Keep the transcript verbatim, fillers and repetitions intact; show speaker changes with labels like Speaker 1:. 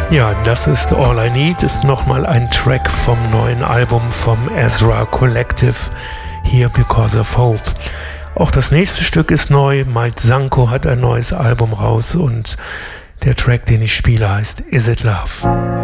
Speaker 1: Ja, das ist All I Need, ist nochmal ein Track vom neuen Album vom Ezra Collective, Here Because of Hope. Auch das nächste Stück ist neu, Mike Sanko hat ein neues Album raus und der Track, den ich spiele, heißt Is It Love?